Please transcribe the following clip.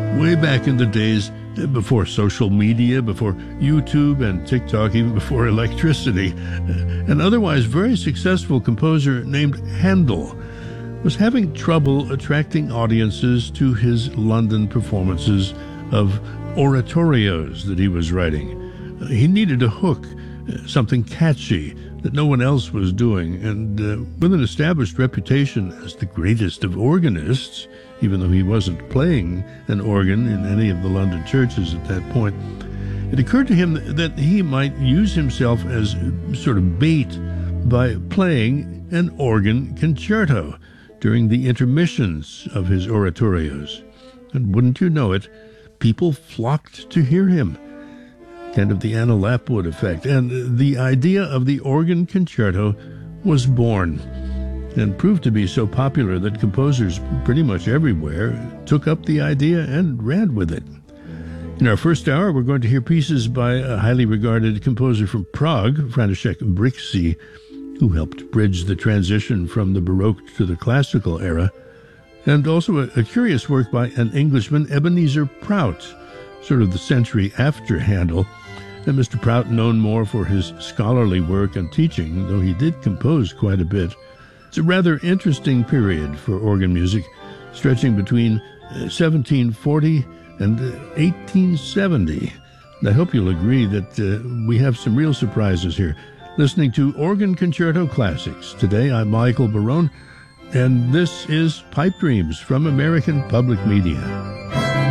way back in the days before social media, before YouTube and TikTok, even before electricity. An otherwise very successful composer named Handel was having trouble attracting audiences to his London performances of oratorios that he was writing. He needed a hook, something catchy that no one else was doing, and with an established reputation as the greatest of organists, even though he wasn't playing an organ in any of the London churches at that point, it occurred to him that he might use himself as sort of bait by playing an organ concerto during the intermissions of his oratorios. And wouldn't you know it, people flocked to hear him. Kind of the Anna Lapwood effect. And the idea of the organ concerto was born and proved to be so popular that composers pretty much everywhere took up the idea and ran with it. In our first hour, we're going to hear pieces by a highly regarded composer from Prague, František Brixy, who helped bridge the transition from the Baroque to the classical era, and also a curious work by an Englishman, Ebenezer Prout, sort of the century after Handel. And Mr. Prout, known more for his scholarly work and teaching, though he did compose quite a bit. It's a rather interesting period for organ music, stretching between 1740 and 1870. And I hope you'll agree that we have some real surprises here. Listening to Organ Concerto Classics. Today, I'm Michael Barone, and this is Pipe Dreams from American Public Media.